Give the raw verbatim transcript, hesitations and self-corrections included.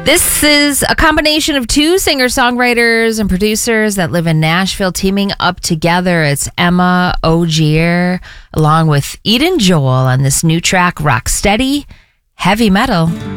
This is a combination of two singer-songwriters and producers that live in Nashville teaming up together. It's Emma Ogier along with Eden Joel on this new track, Rocksteady Heavy Metal.